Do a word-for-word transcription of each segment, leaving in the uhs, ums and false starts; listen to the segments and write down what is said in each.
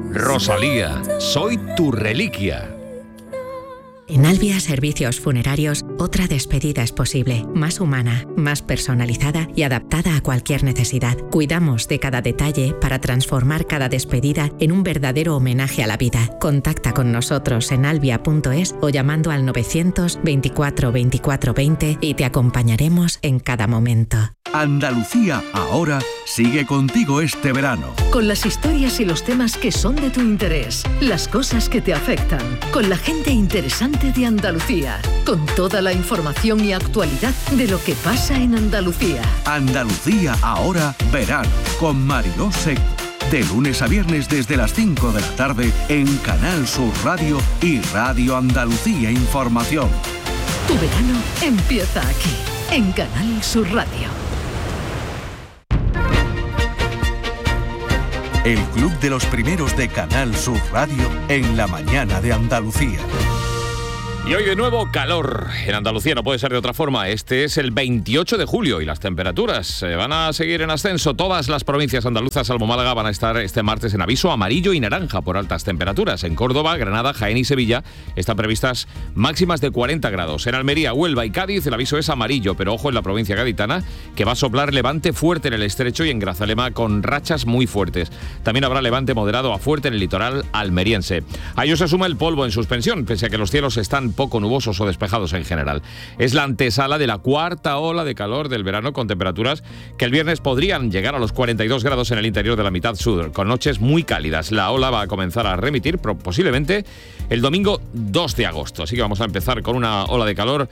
Rosalía, soy tu reliquia. En Albia Servicios Funerarios, otra despedida es posible, más humana, más personalizada y adaptada a cualquier necesidad. Cuidamos de cada detalle para transformar cada despedida en un verdadero homenaje a la vida. Contacta con nosotros en albia punto es o llamando al novecientos veinticuatro veinticuatro veinte y te acompañaremos en cada momento. Andalucía Ahora sigue contigo este verano. Con las historias y los temas que son de tu interés, las cosas que te afectan, con la gente interesante de Andalucía, con toda la información y actualidad de lo que pasa en Andalucía. Andalucía Ahora Verano, con Mariló Seco. De lunes a viernes desde las cinco de la tarde en Canal Sur Radio y Radio Andalucía Información. Tu verano empieza aquí, en Canal Sur Radio. El Club de los Primeros de Canal Sur Radio en la mañana de Andalucía. Y hoy de nuevo calor. En Andalucía no puede ser de otra forma. Este es el veintiocho de julio y las temperaturas eh, van a seguir en ascenso. Todas las provincias andaluzas, salvo Málaga, van a estar este martes en aviso amarillo y naranja por altas temperaturas. En Córdoba, Granada, Jaén y Sevilla están previstas máximas de cuarenta grados. En Almería, Huelva y Cádiz el aviso es amarillo, pero ojo en la provincia gaditana, que va a soplar levante fuerte en el estrecho y en Grazalema con rachas muy fuertes. También habrá levante moderado a fuerte en el litoral almeriense. A ello se suma el polvo en suspensión, pese a que los cielos están poco nubosos o despejados en general. Es la antesala de la cuarta ola de calor del verano, con temperaturas que el viernes podrían llegar a los cuarenta y dos grados en el interior de la mitad sur, con noches muy cálidas. La ola va a comenzar a remitir posiblemente el domingo dos de agosto. Así que vamos a empezar con una ola de calor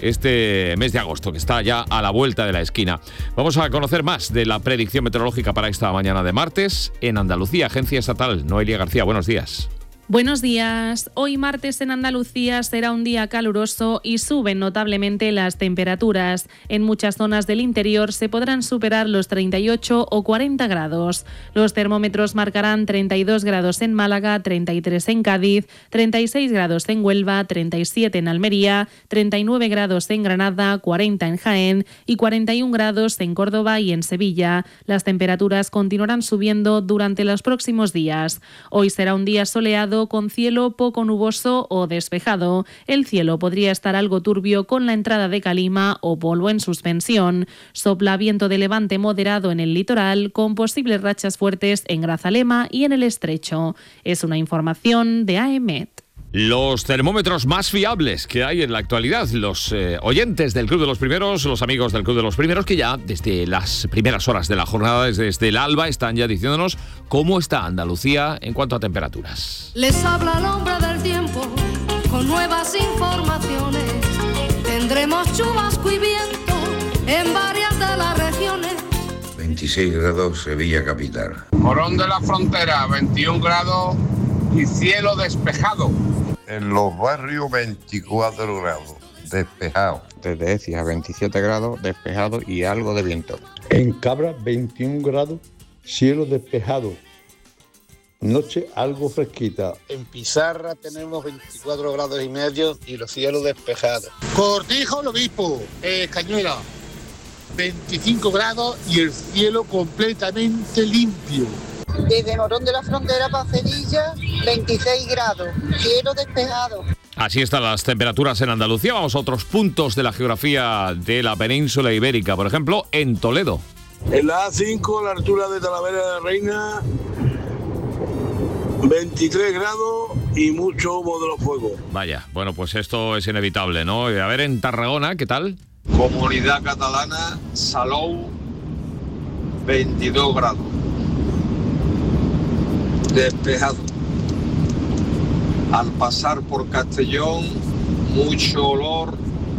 este mes de agosto, que está ya a la vuelta de la esquina. Vamos a conocer más de la predicción meteorológica para esta mañana de martes en Andalucía. Agencia Estatal, Noelia García, buenos días. Buenos días. Hoy martes en Andalucía será un día caluroso y suben notablemente las temperaturas. En muchas zonas del interior se podrán superar los treinta y ocho o cuarenta grados. Los termómetros marcarán treinta y dos grados en Málaga, treinta y tres en Cádiz, treinta y seis grados en Huelva, treinta y siete en Almería, treinta y nueve grados en Granada, cuarenta en Jaén y cuarenta y un grados en Córdoba y en Sevilla. Las temperaturas continuarán subiendo durante los próximos días. Hoy será un día soleado con cielo poco nuboso o despejado. El cielo podría estar algo turbio con la entrada de calima o polvo en suspensión. Sopla viento de levante moderado en el litoral, con posibles rachas fuertes en Grazalema y en el estrecho. Es una información de A E M E T. Los termómetros más fiables que hay en la actualidad, los eh, oyentes del Club de los Primeros, los amigos del Club de los Primeros, que ya desde las primeras horas de la jornada, desde, desde el alba, están ya diciéndonos cómo está Andalucía en cuanto a temperaturas. Les habla el hombre del tiempo con nuevas informaciones. Tendremos chubasco y viento en varias de las regiones. veintiséis grados Sevilla capital. Morón de la Frontera, veintiún grados y cielo despejado. En los barrios veinticuatro grados, despejado. Desde Ecija veintisiete grados, despejado y algo de viento. En Cabra veintiún grados, cielo despejado. Noche algo fresquita. En Pizarra tenemos veinticuatro grados y medio y los cielos despejados. Cortijo, el Obispo, eh, Cañuela, veinticinco grados y el cielo completamente limpio. Desde Morón de la Frontera para Sevilla, veintiséis grados, cielo despejado. Así están las temperaturas en Andalucía. Vamos a otros puntos de la geografía de la península ibérica. Por ejemplo, en Toledo. En la A cinco, a la altura de Talavera de la Reina, veintitrés grados y mucho humo de los fuegos. Vaya, bueno, pues esto es inevitable, ¿no? A ver, en Tarragona, ¿qué tal? Comunidad Catalana, Salou, veintidós grados. Despejado. Al pasar por Castellón, mucho olor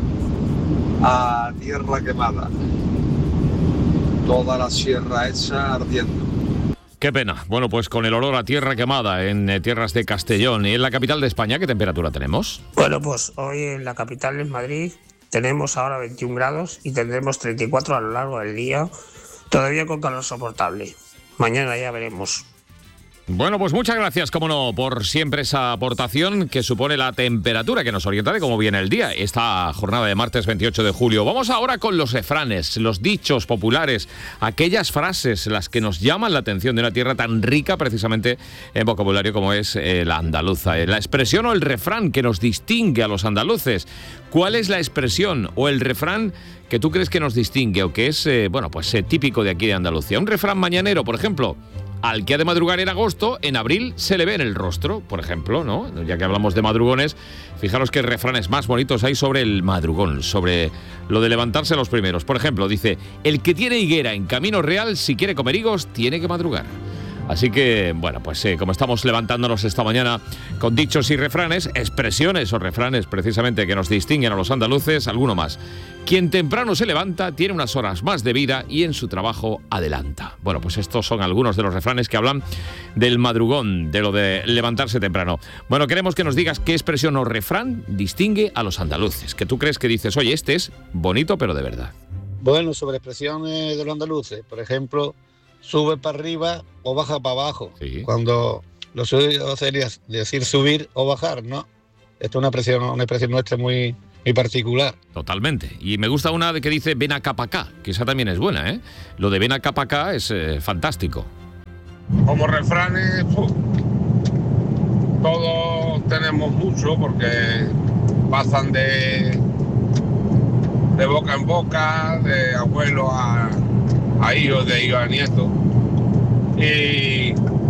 a tierra quemada. Toda la sierra hecha ardiendo. Qué pena. Bueno, pues con el olor a tierra quemada en eh, tierras de Castellón. ¿Y en la capital de España qué temperatura tenemos? Bueno, pues hoy en la capital, en Madrid, tenemos ahora veintiún grados y tendremos treinta y cuatro a lo largo del día, todavía con calor soportable. Mañana ya veremos. Bueno, pues muchas gracias, como no, por siempre esa aportación que supone la temperatura que nos orienta de cómo viene el día, esta jornada de martes veintiocho de julio. Vamos ahora con los refranes, los dichos populares, aquellas frases, las que nos llaman la atención de una tierra tan rica precisamente en vocabulario como es eh, la andaluza. La expresión o el refrán que nos distingue a los andaluces. ¿Cuál es la expresión o el refrán que tú crees que nos distingue o que es, eh, bueno, pues eh, típico de aquí de Andalucía? Un refrán mañanero, por ejemplo. Al que ha de madrugar en agosto, en abril se le ve en el rostro, por ejemplo, ¿no? Ya que hablamos de madrugones, fijaros qué refranes más bonitos hay sobre el madrugón, sobre lo de levantarse los primeros. Por ejemplo, dice, el que tiene higuera en camino real, si quiere comer higos, tiene que madrugar. Así que, bueno, pues eh, como estamos levantándonos esta mañana con dichos y refranes, expresiones o refranes precisamente que nos distinguen a los andaluces, alguno más. Quien temprano se levanta tiene unas horas más de vida y en su trabajo adelanta. Bueno, pues estos son algunos de los refranes que hablan del madrugón, de lo de levantarse temprano. Bueno, queremos que nos digas qué expresión o refrán distingue a los andaluces, que tú crees que dices, oye, este es bonito pero de verdad. Bueno, sobre expresiones de los andaluces, por ejemplo, sube para arriba o baja para abajo. Sí. Cuando lo suyo sería decir subir o bajar, ¿no? Esto es una expresión, una expresión nuestra muy, muy particular. Totalmente. Y me gusta una de que dice ven acá pa' acá, que esa también es buena, ¿eh? Lo de ven acá pa' acá es eh, fantástico. Como refranes, uf, todos tenemos mucho porque pasan de, de boca en boca, de abuelo a... a hijos, de hijos a nietos. Y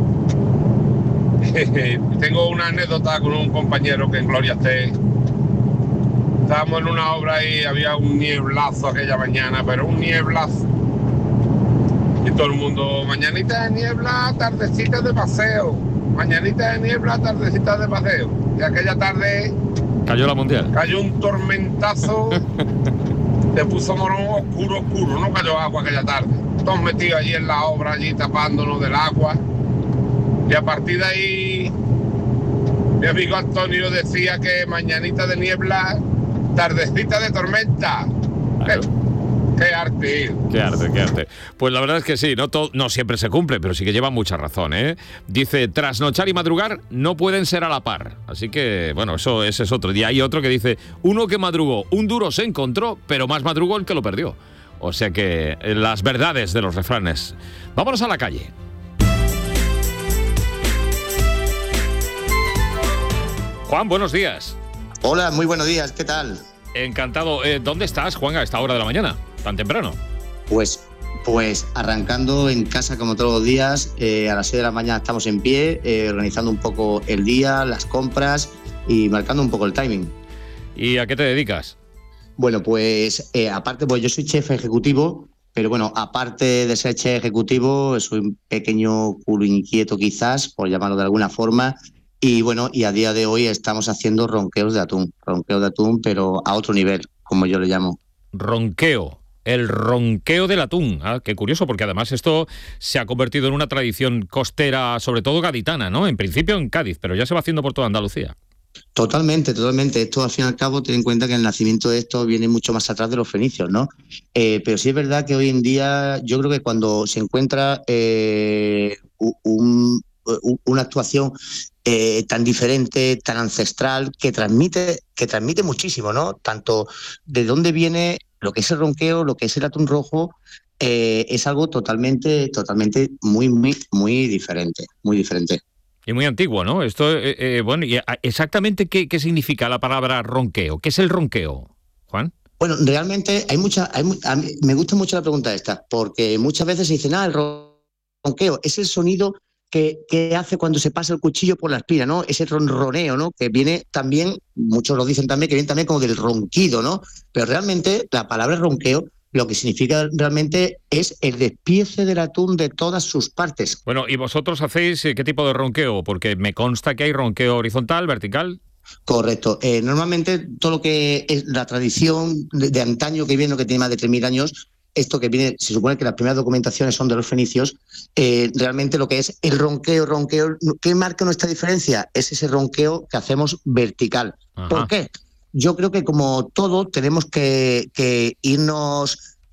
tengo una anécdota con un compañero que en Gloria esté. Estábamos en una obra y había un nieblazo aquella mañana, pero un nieblazo. Y todo el mundo, mañanita de niebla, tardecita de paseo. Mañanita de niebla, tardecita de paseo. Y aquella tarde... Cayó la mundial. Cayó un tormentazo. Se puso morón oscuro, oscuro, no cayó agua aquella tarde. Todos metidos allí en la obra, allí tapándonos del agua. Y a partir de ahí, mi amigo Antonio decía que mañanita de niebla, tardecita de tormenta. Claro. ¡Qué, qué arte! ¡Qué arte, qué arte! Pues la verdad es que sí, no, todo, no siempre se cumple, pero sí que lleva mucha razón, ¿eh? Dice, trasnochar y madrugar no pueden ser a la par. Así que, bueno, eso ese es otro. Y hay otro que dice, uno que madrugó, un duro se encontró, pero más madrugó el que lo perdió. O sea que eh, las verdades de los refranes. Vámonos a la calle. Juan, buenos días. Hola, muy buenos días, ¿qué tal? Encantado. Eh, ¿Dónde estás, Juan, a esta hora de la mañana, tan temprano? Pues, pues arrancando en casa como todos los días, eh, a las seis de la mañana estamos en pie, eh, organizando un poco el día, las compras y marcando un poco el timing. ¿Y a qué te dedicas? Bueno, pues eh, aparte, pues yo soy chef ejecutivo, pero bueno, aparte de ser chef ejecutivo, soy un pequeño culo inquieto quizás, por llamarlo de alguna forma. Y bueno, y a día de hoy estamos haciendo ronqueos de atún, ronqueos de atún, pero a otro nivel, como yo le llamo. Ronqueo, el ronqueo del atún. Ah, qué curioso, porque además esto se ha convertido en una tradición costera, sobre todo gaditana, ¿no? En principio en Cádiz, pero ya se va haciendo por toda Andalucía. Totalmente, totalmente. Esto, al fin y al cabo, ten en cuenta que el nacimiento de esto viene mucho más atrás de los fenicios, ¿no? Eh, pero sí es verdad que hoy en día, yo creo que cuando se encuentra eh, un, un, una actuación Eh, tan diferente, tan ancestral, que transmite, que transmite muchísimo, ¿no? Tanto de dónde viene lo que es el ronqueo, lo que es el atún rojo, eh, es algo totalmente, totalmente muy, muy, muy diferente, muy diferente. Y muy antiguo, ¿no? Esto, eh, eh, bueno, y exactamente qué, qué significa la palabra ronqueo. ¿Qué es el ronqueo, Juan? Bueno, realmente hay mucha, hay, a mí, me gusta mucho la pregunta esta, porque muchas veces se dice, ah, el ronqueo es el sonido Que, que hace cuando se pasa el cuchillo por la espina, ¿no? Ese ronroneo, ¿no? Que viene también, muchos lo dicen también, que viene también como del ronquido, ¿no? Pero realmente la palabra ronqueo lo que significa realmente es el despiece del atún de todas sus partes. Bueno, ¿y vosotros hacéis qué tipo de ronqueo? Porque me consta que hay ronqueo horizontal, vertical. Correcto. Eh, normalmente todo lo que es la tradición de, de antaño que viene, que tiene más de tres mil años, esto que viene, se supone que las primeras documentaciones son de los fenicios, eh, realmente lo que es el ronqueo, ronqueo, ¿qué marca nuestra diferencia? Es ese ronqueo que hacemos vertical. Ajá. ¿Por qué? Yo creo que como todo tenemos que, que irnos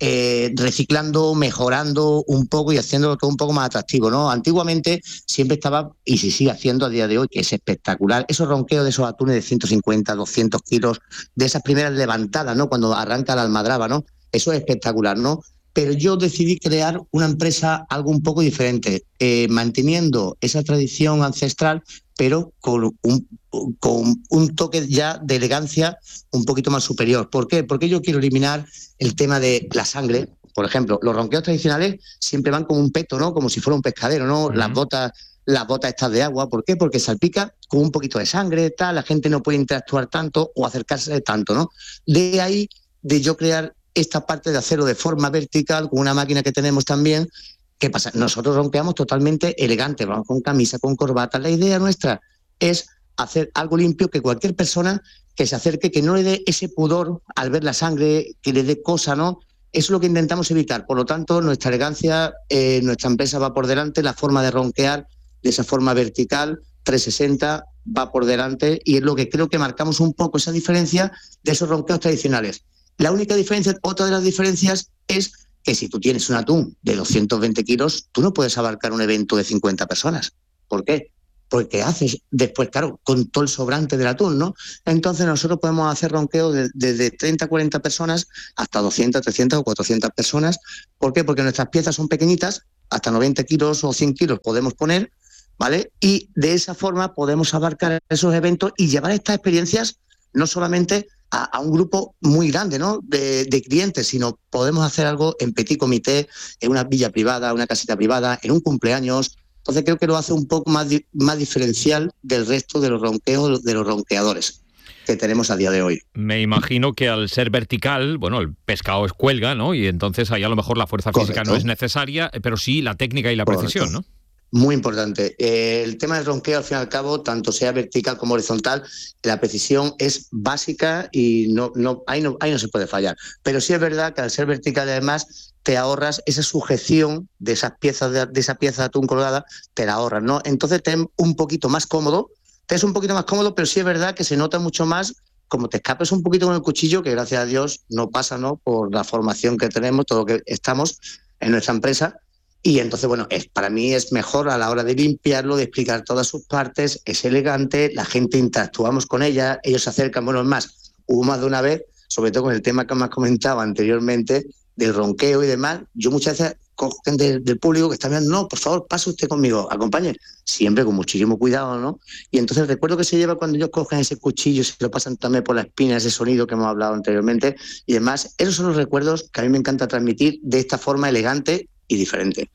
eh, reciclando, mejorando un poco y haciéndolo todo un poco más atractivo, ¿no? Antiguamente siempre estaba, y se sigue haciendo a día de hoy, que es espectacular, esos ronqueos de esos atunes de ciento cincuenta, doscientos kilos, de esas primeras levantadas, ¿no? Cuando arranca la almadraba, ¿no? Eso es espectacular, ¿no? Pero yo decidí crear una empresa algo un poco diferente, eh, manteniendo esa tradición ancestral, pero con un, con un toque ya de elegancia un poquito más superior. ¿Por qué? Porque yo quiero eliminar el tema de la sangre. Por ejemplo, los ronqueos tradicionales siempre van con un peto, ¿no? Como si fuera un pescadero, ¿no? Uh-huh. Las botas, las botas estas de agua. ¿Por qué? Porque salpica con un poquito de sangre, tal, la gente no puede interactuar tanto o acercarse tanto, ¿no? De ahí de yo crear esta parte de hacerlo de forma vertical con una máquina que tenemos también. ¿Qué pasa? Nosotros ronqueamos totalmente elegante, vamos con camisa, con corbata. La idea nuestra es hacer algo limpio, que cualquier persona que se acerque, que no le dé ese pudor al ver la sangre, que le dé cosa, ¿no? Eso es lo que intentamos evitar. Por lo tanto, nuestra elegancia, eh, nuestra empresa va por delante, la forma de ronquear de esa forma vertical, trescientos sesenta, va por delante, y es lo que creo que marcamos un poco esa diferencia de esos ronqueos tradicionales. La única diferencia, otra de las diferencias, es que si tú tienes un atún de doscientos veinte kilos, tú no puedes abarcar un evento de cincuenta personas. ¿Por qué? Porque haces después, claro, con todo el sobrante del atún, ¿no? Entonces nosotros podemos hacer ronqueos desde de, de treinta a cuarenta personas hasta doscientas, trescientas o cuatrocientas personas. ¿Por qué? Porque nuestras piezas son pequeñitas, hasta noventa kilos o cien kilos podemos poner, ¿vale? Y de esa forma podemos abarcar esos eventos y llevar estas experiencias no solamente a, a un grupo muy grande, ¿no? de, de clientes, sino podemos hacer algo en petit comité, en una villa privada, una casita privada, en un cumpleaños. Entonces creo que lo hace un poco más, di- más diferencial del resto de los ronqueos, de los ronqueadores que tenemos a día de hoy. Me imagino que al ser vertical, bueno, el pescado es cuelga, ¿no? Y entonces ahí a lo mejor la fuerza física Correcto. No es necesaria, pero sí la técnica y la Correcto. Precisión, ¿no? Muy importante. Eh, el tema del ronqueo, al fin y al cabo, tanto sea vertical como horizontal, la precisión es básica y no, no, ahí, no, ahí no se puede fallar. Pero sí es verdad que al ser vertical, además, te ahorras esa sujeción de esas piezas de, de esa pieza de atún colgada, te la ahorras, ¿no? Entonces te es un poquito más cómodo, te es un poquito más cómodo, pero sí es verdad que se nota mucho más como te escapes un poquito con el cuchillo, que gracias a Dios no pasa, ¿no? Por la formación que tenemos, todo lo que estamos en nuestra empresa. Y entonces, bueno, es, para mí es mejor a la hora de limpiarlo, de explicar todas sus partes, es elegante, la gente interactuamos con ella, ellos se acercan, bueno, es más, hubo más de una vez, sobre todo con el tema que me has comentado anteriormente, del ronqueo y demás, yo muchas veces cojo gente del, del público que está mirando, no, por favor, pase usted conmigo, acompañe, siempre con muchísimo cuidado, ¿no? Y entonces recuerdo que se lleva cuando ellos cogen ese cuchillo, se lo pasan también por la espina, ese sonido que hemos hablado anteriormente, y demás, esos son los recuerdos que a mí me encanta transmitir de esta forma elegante y diferente.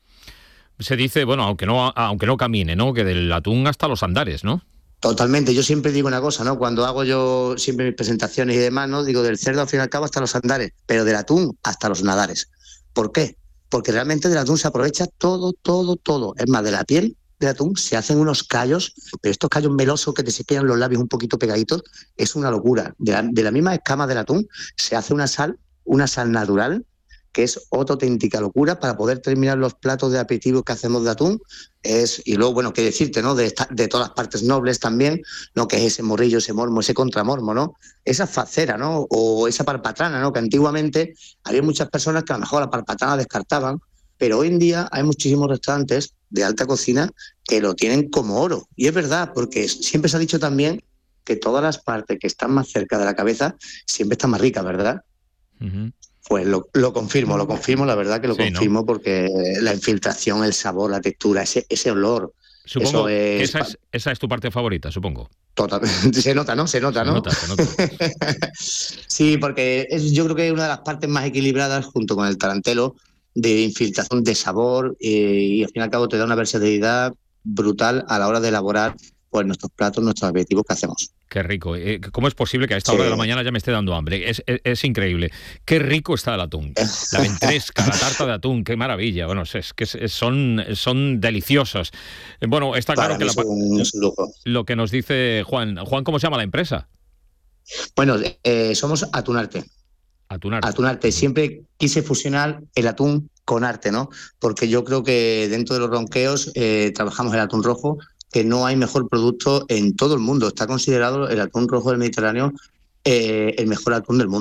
Se dice, bueno, aunque no aunque no camine, ¿no? Que del atún hasta los andares, ¿no? Totalmente. Yo siempre digo una cosa, ¿no? Cuando hago yo siempre mis presentaciones y demás, ¿no? Digo del cerdo al fin y al cabo hasta los andares, pero del atún hasta los nadares. ¿Por qué? Porque realmente del atún se aprovecha todo, todo, todo. Es más, de la piel del atún se hacen unos callos, pero estos callos melosos que te se quedan los labios un poquito pegaditos, es una locura. De la, de la misma escama del atún se hace una sal, una sal natural, que es otra auténtica locura para poder terminar los platos de aperitivo que hacemos de atún. Es, y luego, bueno, qué decirte, ¿no? De, esta, de todas las partes nobles también, ¿no? Que es ese morrillo, ese mormo, ese contramormo, ¿no? Esa facera, ¿no? O esa parpatrana, ¿no? Que antiguamente había muchas personas que a lo mejor la parpatrana descartaban, pero hoy en día hay muchísimos restaurantes de alta cocina que lo tienen como oro. Y es verdad, porque siempre se ha dicho también que todas las partes que están más cerca de la cabeza siempre están más ricas, ¿verdad? Uh-huh. Pues lo, lo confirmo, lo confirmo, la verdad que lo sí, confirmo, ¿no? Porque la infiltración, el sabor, la textura, ese, ese olor. Supongo eso es... que esa es, esa es tu parte favorita, supongo. Totalmente, se nota, ¿no? Se nota, ¿no? Se nota, se nota. Sí, porque es, yo creo que es una de las partes más equilibradas junto con el tarantelo de infiltración de sabor eh, y al fin y al cabo te da una versatilidad brutal a la hora de elaborar pues nuestros platos, nuestros aperitivos que hacemos. Qué rico. ¿Cómo es posible que a esta sí. hora de la mañana ya me esté dando hambre? Es, es, es increíble. Qué rico está el atún. La ventresca, la tarta de atún, qué maravilla. Bueno, es que es, son, son deliciosos. Bueno, está Para claro que la, un, es un lujo. Lo que nos dice Juan. Juan, ¿cómo se llama la empresa? Bueno, eh, somos Atunarte. Atunarte. Atunarte. Siempre quise fusionar el atún con arte, ¿no? Porque yo creo que dentro de los ronqueos eh, trabajamos el atún rojo, que no hay mejor producto en todo el mundo. Está considerado el atún rojo del Mediterráneo eh, el mejor atún del mundo.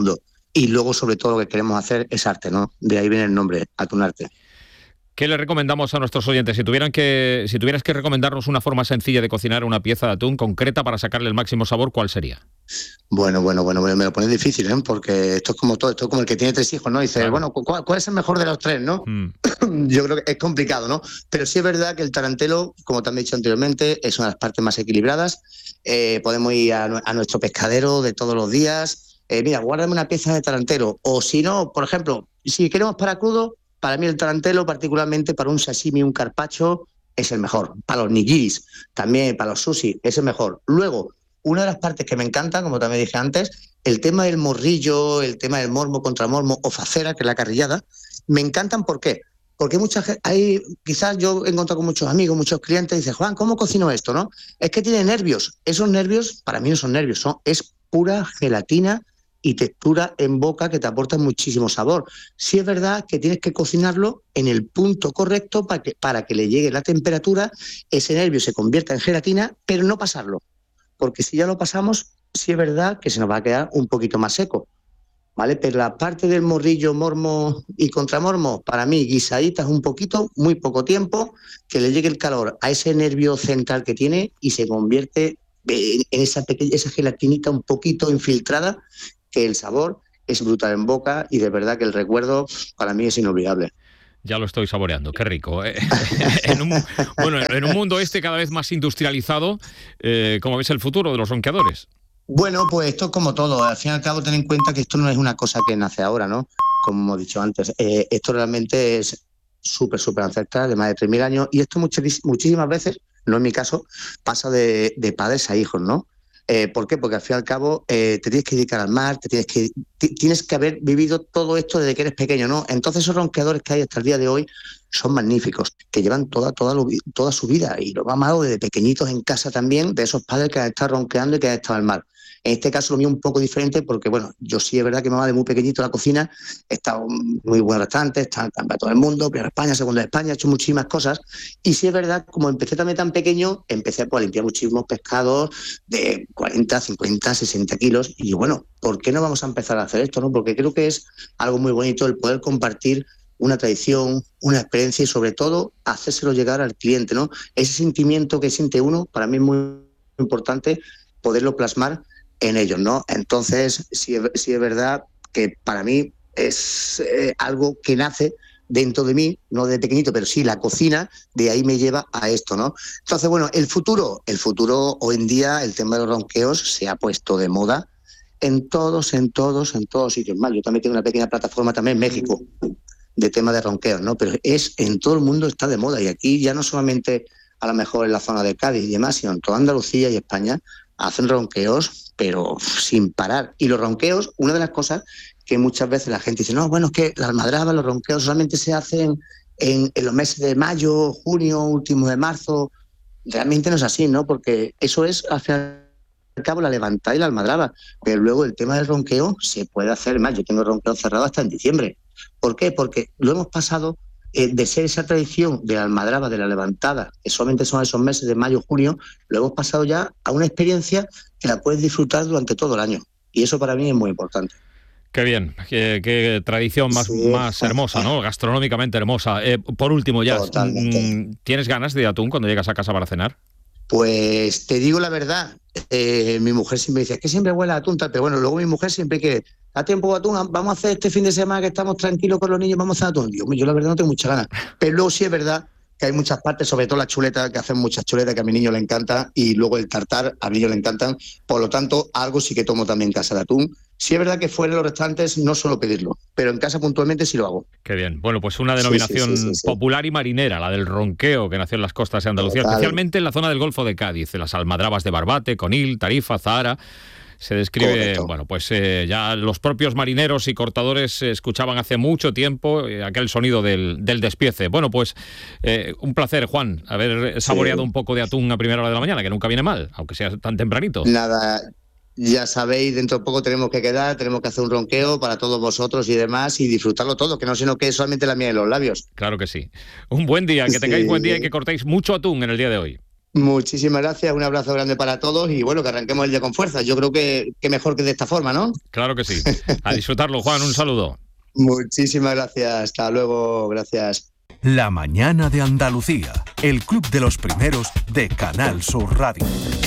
y luego sobre todo lo que queremos hacer es arte, ¿no? De ahí viene el nombre, Atunarte. ¿Qué le recomendamos a nuestros oyentes? Si tuvieran que, si tuvieras que recomendarnos una forma sencilla de cocinar una pieza de atún concreta para sacarle el máximo sabor, ¿cuál sería? Bueno, bueno, bueno, me lo pones difícil, ¿eh? Porque esto es como todo, esto es como el que tiene tres hijos, ¿no? Dice, claro. bueno, ¿cuál, ¿cuál es el mejor de los tres, no? Mm. Yo creo que es complicado, ¿no? Pero sí es verdad que el tarantelo, como te han dicho anteriormente, es una de las partes más equilibradas. Eh, podemos ir a, a nuestro pescadero de todos los días. Eh, mira, guárdame una pieza de tarantelo. O si no, por ejemplo, si queremos para crudo, para mí el tarantelo, particularmente para un sashimi, un carpaccio, es el mejor. Para los nigiris, también para los sushi, es el mejor. Luego, una de las partes que me encanta, como también dije antes, el tema del morrillo, el tema del mormo contra mormo o facera, que es la carrillada, me encantan. ¿Por qué? Porque mucha gente, hay, quizás yo he encontrado con muchos amigos, muchos clientes, y dicen, Juan, ¿cómo cocino esto? ¿No? Es que tiene nervios. Esos nervios, para mí no son nervios, son, es pura gelatina y textura en boca que te aporta muchísimo sabor. Sí es verdad que tienes que cocinarlo en el punto correcto para que, para que le llegue la temperatura, ese nervio se convierta en gelatina, pero no pasarlo. Porque si ya lo pasamos, sí es verdad que se nos va a quedar un poquito más seco, ¿vale? Pero la parte del morrillo, mormo y contramormo, para mí, guisaditas un poquito, muy poco tiempo, que le llegue el calor a ese nervio central que tiene y se convierte en esa pequeña, esa gelatinita un poquito infiltrada, que el sabor es brutal en boca y de verdad que el recuerdo para mí es inolvidable. Ya lo estoy saboreando, qué rico. en, un, bueno, en un mundo este cada vez más industrializado, eh, ¿cómo ves el futuro de los ronqueadores? Bueno, pues esto es como todo. Al fin y al cabo, ten en cuenta que esto no es una cosa que nace ahora, ¿no? Como hemos dicho antes. Eh, esto realmente es súper, súper ancestral, de más de tres mil años, y esto muchas, muchísimas veces, no en mi caso, pasa de, de padres a hijos, ¿no? Eh, ¿Por qué? Porque al fin y al cabo eh, te tienes que dedicar al mar, te tienes que t- tienes que haber vivido todo esto desde que eres pequeño, ¿no? Entonces esos ronqueadores que hay hasta el día de hoy son magníficos, que llevan toda toda, lo, toda su vida y lo han amado desde pequeñitos en casa también, de esos padres que han estado ronqueando y que han estado al mar. En este caso lo mío es un poco diferente porque, bueno, yo sí es verdad que me va de muy pequeñito a la cocina, he estado en muy buenos restaurantes, he estado en campeonato del mundo, primero España, segundo de España, he hecho muchísimas cosas y sí es verdad, como empecé también tan pequeño, empecé pues, a limpiar muchísimos pescados de cuarenta, cincuenta, sesenta kilos y bueno, ¿por qué no vamos a empezar a hacer esto? ¿No? Porque creo que es algo muy bonito el poder compartir una tradición, una experiencia y sobre todo hacérselo llegar al cliente, ¿no? Ese sentimiento que siente uno, para mí es muy importante poderlo plasmar en ellos, ¿no? Entonces, sí, sí es verdad que para mí es eh, algo que nace dentro de mí, no de pequeñito, pero sí la cocina, de ahí me lleva a esto, ¿no? Entonces, bueno, el futuro, el futuro hoy en día, el tema de los ronqueos se ha puesto de moda en todos, en todos, en todos sitios más. Yo también tengo una pequeña plataforma también en México de tema de ronqueos, ¿no? Pero es en todo el mundo está de moda y aquí ya no solamente a lo mejor en la zona de Cádiz y demás, sino en toda Andalucía y España hacen ronqueos, pero sin parar. Y los ronqueos, una de las cosas que muchas veces la gente dice, no, bueno, es que las almadrabas, los ronqueos solamente se hacen en, en los meses de mayo, junio, último de marzo. Realmente no es así, ¿no? Porque eso es, al fin y al cabo, la levantada y la almadraba. Pero luego el tema del ronqueo se puede hacer más. Yo tengo ronqueo cerrado hasta en diciembre. ¿Por qué? Porque lo hemos pasado eh, de ser esa tradición de la almadraba, de la levantada, que solamente son esos meses de mayo, junio, lo hemos pasado ya a una experiencia que la puedes disfrutar durante todo el año. Y eso para mí es muy importante. Qué bien, qué, qué tradición más, sí, más hermosa, ¿no? Gastronómicamente hermosa. Eh, por último, ya, ¿tienes ganas de atún cuando llegas a casa para cenar? Pues te digo la verdad, eh, mi mujer siempre dice, es que siempre huele a atún, tal, pero bueno, luego mi mujer siempre quiere, a tiempo atún, vamos a hacer este fin de semana que estamos tranquilos con los niños, vamos a hacer atún. Dios mío, yo la verdad no tengo muchas ganas, pero luego sí es verdad que hay muchas partes, sobre todo las chuletas, que hacen muchas chuletas que a mi niño le encanta, y luego el tartar, a mi niño le encantan, por lo tanto, algo sí que tomo también en casa de atún. Sí es verdad que fuera de los restaurantes no suelo pedirlo, pero en casa puntualmente sí lo hago. Qué bien. Bueno, pues una denominación sí, sí, sí, sí, popular y marinera, la del ronqueo, que nació en las costas de Andalucía, Total. especialmente en la zona del Golfo de Cádiz, en las almadrabas de Barbate, Conil, Tarifa, Zahara. Se describe, Correcto. bueno, pues eh, ya los propios marineros y cortadores eh, escuchaban hace mucho tiempo eh, aquel sonido del, del despiece. Bueno, pues eh, un placer, Juan, haber saboreado sí. un poco de atún a primera hora de la mañana, que nunca viene mal, aunque sea tan tempranito. Nada, ya sabéis, dentro de poco tenemos que quedar, tenemos que hacer un ronqueo para todos vosotros y demás y disfrutarlo todo, que no sino que es solamente la miel de los labios. Claro que sí. Un buen día, que sí. tengáis buen día y que cortéis mucho atún en el día de hoy. Muchísimas gracias, un abrazo grande para todos y bueno, que arranquemos el día con fuerza. Yo creo que, que mejor que de esta forma, ¿no? Claro que sí. A disfrutarlo, Juan, un saludo. Muchísimas gracias, hasta luego, gracias. La mañana de Andalucía, el club de los primeros de Canal Sur Radio.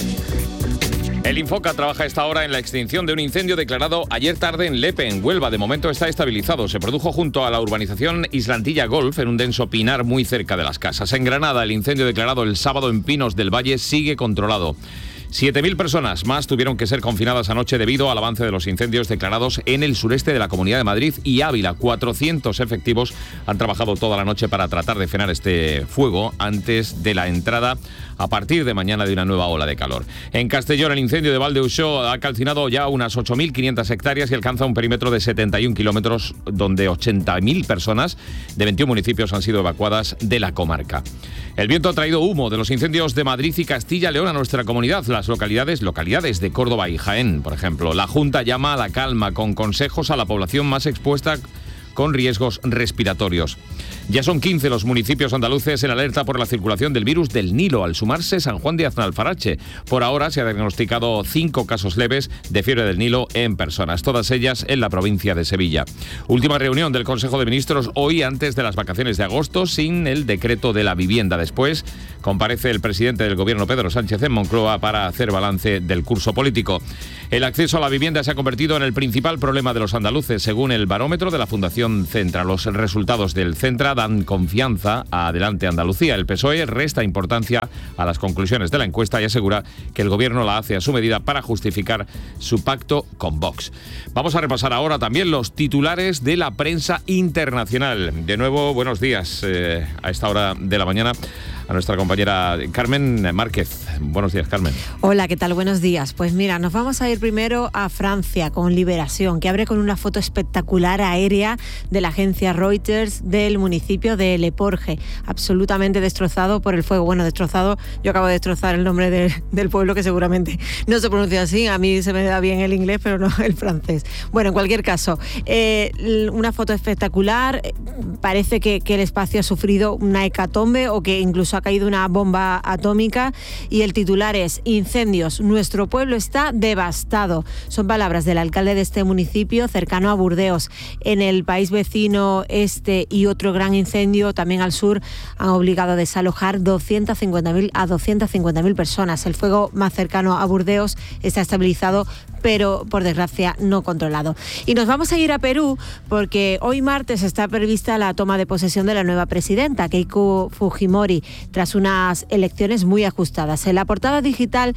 El Infoca trabaja a esta hora en la extinción de un incendio declarado ayer tarde en Lepe, en Huelva. De momento está estabilizado. Se produjo junto a la urbanización Islantilla Golf, en un denso pinar muy cerca de las casas. En Granada, el incendio declarado el sábado en Pinos del Valle sigue controlado. siete mil personas más tuvieron que ser confinadas anoche debido al avance de los incendios declarados en el sureste de la Comunidad de Madrid y Ávila. cuatrocientos efectivos han trabajado toda la noche para tratar de frenar este fuego antes de la entrada a partir de mañana de una nueva ola de calor. En Castellón, el incendio de Valdeusó ha calcinado ya unas ocho mil quinientas hectáreas y alcanza un perímetro de setenta y un kilómetros, donde ochenta mil personas de veintiún municipios han sido evacuadas de la comarca. El viento ha traído humo de los incendios de Madrid y Castilla y León a nuestra comunidad. Las localidades, localidades de Córdoba y Jaén, por ejemplo. La Junta llama a la calma con consejos a la población más expuesta con riesgos respiratorios. Ya son quince los municipios andaluces en alerta por la circulación del virus del Nilo, al sumarse San Juan de Aznalfarache. Por ahora se ha diagnosticado cinco casos leves de fiebre del Nilo en personas, todas ellas en la provincia de Sevilla. Última reunión del Consejo de Ministros hoy antes de las vacaciones de agosto, sin el decreto de la vivienda. Después comparece el presidente del Gobierno, Pedro Sánchez, en Moncloa para hacer balance del curso político. El acceso a la vivienda se ha convertido en el principal problema de los andaluces, según el barómetro de la Fundación Centra. Los resultados del Centra dan confianza a Adelante Andalucía. El P S O E resta importancia a las conclusiones de la encuesta y asegura que el Gobierno la hace a su medida para justificar su pacto con Vox. Vamos a repasar ahora también los titulares de la prensa internacional. De nuevo, buenos días eh, a esta hora de la mañana a nuestra compañera Carmen Márquez. Buenos días, Carmen. Hola, ¿qué tal? Buenos días. Pues mira, nos vamos a ir primero a Francia con Liberación, que abre con una foto espectacular aérea de la agencia Reuters del municipio de Le Porge, absolutamente destrozado por el fuego. Bueno, destrozado, yo acabo de destrozar el nombre de, del pueblo, que seguramente no se pronuncia así. A mí se me da bien el inglés, pero no el francés. Bueno, en cualquier caso, eh, una foto espectacular. Parece que, que el espacio ha sufrido una hecatombe o que incluso ha caído una bomba atómica, y el titular es: incendios, nuestro pueblo está devastado. Son palabras del alcalde de este municipio cercano a Burdeos. En el país vecino este y otro gran incendio también al sur han obligado a desalojar doscientas cincuenta mil a doscientas cincuenta mil personas. El fuego más cercano a Burdeos está estabilizado, pero por desgracia no controlado. Y nos vamos a ir a Perú, porque hoy martes está prevista la toma de posesión de la nueva presidenta, Keiko Fujimori, tras unas elecciones muy ajustadas. En la portada digital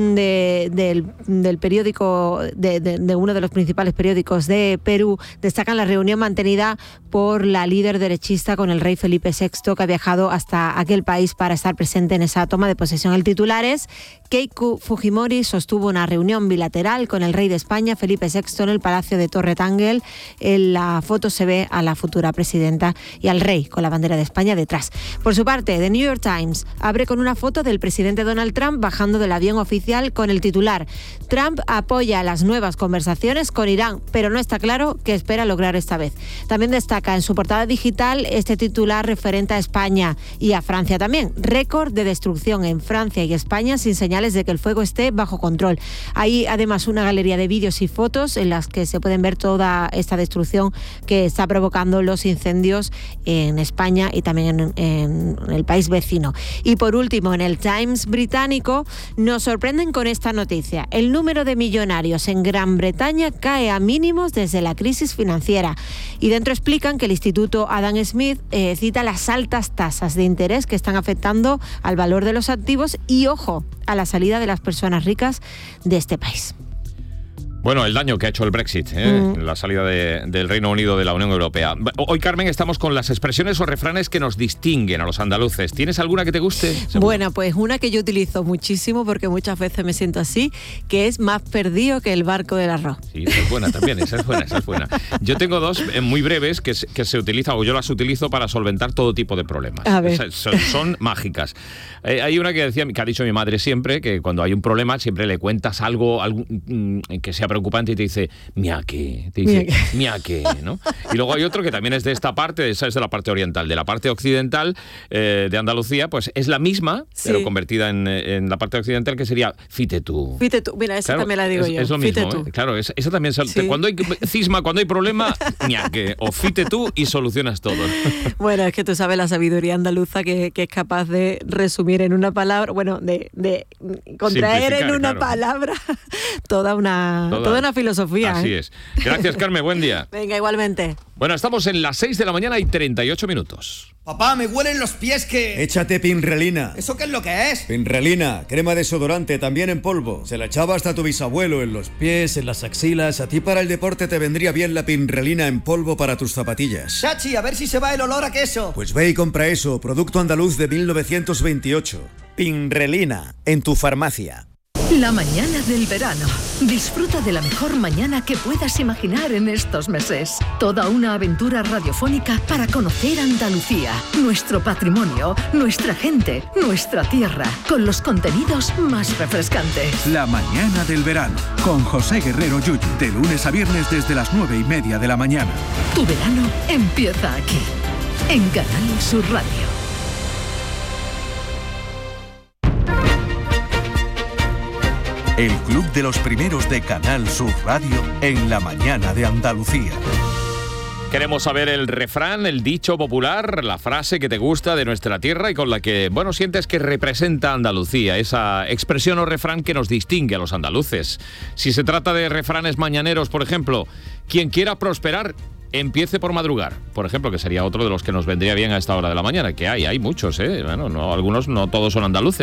de, del, del periódico, de, de, de uno de los principales periódicos de Perú, destacan la reunión mantenida por la líder derechista con el rey Felipe sexto, que ha viajado hasta aquel país para estar presente en esa toma de posesión. El titular es: Keiko Fujimori sostuvo una reunión bilateral con el rey de España, Felipe sexto, en el Palacio de Torre Tángel. En la foto se ve a la futura presidenta y al rey con la bandera de España detrás. Por su parte, The New York Times abre con una foto del presidente Donald Trump bajando del avión oficial con el titular: Trump apoya las nuevas conversaciones con Irán, pero no está claro qué espera lograr esta vez. También destaca en su portada digital este titular referente a España y a Francia también: récord de destrucción en Francia y España sin señales de que el fuego esté bajo control. Hay además una galería de vídeos y fotos en las que se pueden ver toda esta destrucción que está provocando los incendios en España y también en, en el país vecino. Y por último, en el Times británico nos sorprenden con esta noticia: el número de millonarios en Gran Bretaña cae a mínimos desde la crisis financiera. Y dentro explican que el Instituto Adam Smith eh, cita las altas tasas de interés que están afectando al valor de los activos y, ojo, a la salida de las personas ricas de este país. Bueno, el daño que ha hecho el Brexit, ¿eh? mm. la salida de, del Reino Unido de la Unión Europea. Hoy, Carmen, estamos con las expresiones o refranes que nos distinguen a los andaluces. ¿Tienes alguna que te guste? Seguro. Bueno, pues una que yo utilizo muchísimo, porque muchas veces me siento así, que es: más perdido que el barco del arroz. Sí, esa es buena también, esa es buena, esa es buena. Yo tengo dos eh, muy breves que, que se utilizan, o yo las utilizo para solventar todo tipo de problemas. A ver. O sea, son, son mágicas. Eh, hay una que decía, que ha dicho mi madre siempre, que cuando hay un problema siempre le cuentas algo, algo que sea preocupante y te dice, mia que, te dice, mia que, ¿no? Y luego hay otro que también es de esta parte, esa es de la parte oriental, de la parte occidental eh, de Andalucía, pues es la misma, sí. pero convertida en, en la parte occidental, que sería fite tú. Fite tú, mira, esa claro, también la digo es, yo. Es lo mismo, ¿eh? Claro, es, esa también, sí. cuando hay cisma, cuando hay problema, mia que, o fite tú y solucionas todo. Bueno, es que tú sabes la sabiduría andaluza que, que es capaz de resumir en una palabra, bueno, de, de contraer en una claro. palabra toda una, toda, toda una filosofía. Así ¿eh? es. Gracias, Carmen, buen día. Venga, igualmente. Bueno, estamos en las seis de la mañana y treinta y ocho minutos. Papá, me huelen los pies que... Échate Pinrelina. ¿Eso qué es lo que es? Pinrelina, crema desodorante, también en polvo. Se la echaba hasta tu bisabuelo en los pies, en las axilas. A ti para el deporte te vendría bien la Pinrelina en polvo para tus zapatillas. Chachi, a ver si se va el olor a queso. Pues ve y compra eso, producto andaluz de mil novecientos veintiocho. Pinrelina, en tu farmacia. La mañana del verano. Disfruta de la mejor mañana que puedas imaginar en estos meses. Toda una aventura radiofónica para conocer Andalucía, nuestro patrimonio, nuestra gente, nuestra tierra, con los contenidos más refrescantes. La mañana del verano, con José Guerrero Yuyu, de lunes a viernes desde las nueve y media de la mañana. Tu verano empieza aquí, en Canal Sur Radio. El Club de los Primeros de Canal Sur Radio en la mañana de Andalucía. Queremos saber el refrán, el dicho popular, la frase que te gusta de nuestra tierra y con la que, bueno, sientes que representa Andalucía, esa expresión o refrán que nos distingue a los andaluces. Si se trata de refranes mañaneros, por ejemplo, quien quiera prosperar, empiece por madrugar, por ejemplo, que sería otro de los que nos vendría bien a esta hora de la mañana, que hay, hay muchos, ¿eh? Bueno, no, algunos, no todos son andaluces.